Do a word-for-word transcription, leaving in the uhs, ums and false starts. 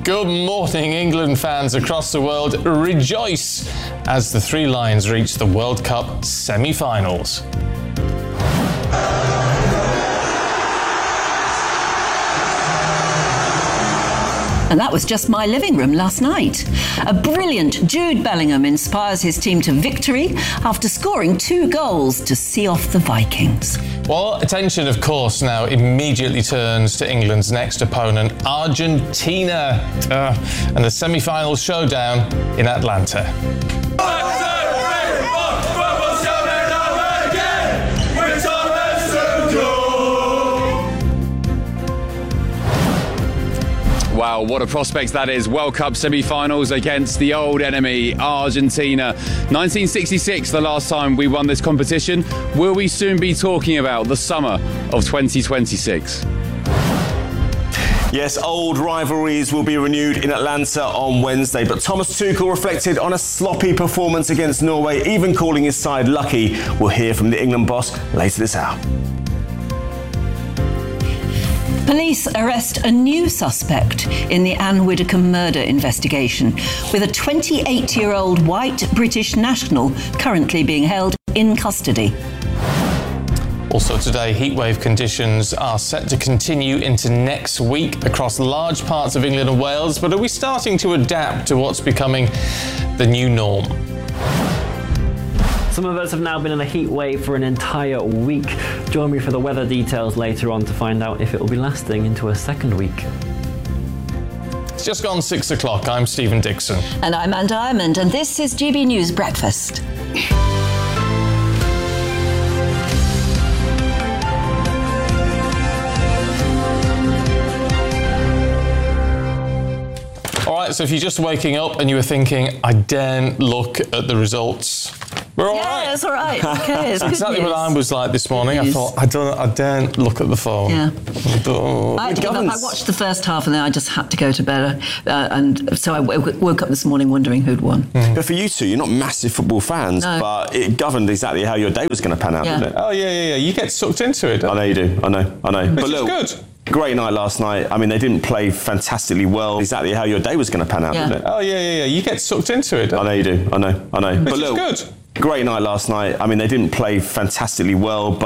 Good morning, England fans across the world. Rejoice as the Three Lions reach the World Cup semi-finals. And that was just my living room last night. A brilliant Jude Bellingham inspires his team to victory after scoring two goals to see off the Vikings. Well, attention, of course, now immediately turns to England's next opponent, Argentina, uh, and the semi-final showdown in Atlanta. Wow, what a prospect that is. World Cup semi-finals against the old enemy, Argentina. nineteen sixty-six, the last time we won this competition. Will we soon be talking about the summer of twenty twenty-six? Yes, old rivalries will be renewed in Atlanta on Wednesday, but Thomas Tuchel reflected on a sloppy performance against Norway, even calling his side lucky. We'll hear from the England boss later this hour. Police arrest a new suspect in the Anne Widdecombe murder investigation, with a twenty-eight-year-old white British national currently being held in custody. Also today, heatwave conditions are set to continue into next week across large parts of England and Wales, but are we starting to adapt to what's becoming the new norm? Some of us have now been in a heat wave for an entire week. Join me for the weather details later on to find out if it will be lasting into a second week. It's just gone six o'clock. I'm Stephen Dixon. And I'm Anne Diamond, and this is G B News Breakfast. All right, so if you're just waking up and you were thinking, I daren't look at the results, we're all yeah, right. Yeah, it's all right. Okay, it's exactly what I was like this morning. Good I thought, I don't, I daren't look at the phone. Yeah. Oh. I, had to give up. I watched the first half and then I just had to go to bed. Uh, and so I w- woke up this morning wondering who'd won. Mm. But for you two, you're not massive football fans, no. but it governed exactly how your day was going to pan out, yeah. didn't it? Oh, yeah, yeah, yeah. You get sucked into it. I know you do. I know, I know. Which but is look, good. Great night last night. I mean, they didn't play fantastically well. Exactly how your day was going to pan out, yeah. didn't it? Oh, yeah, yeah, yeah. You get sucked into it. I know you do. I know, I know. Which but is look, good. Great night last night. I mean, they didn't play fantastically well, but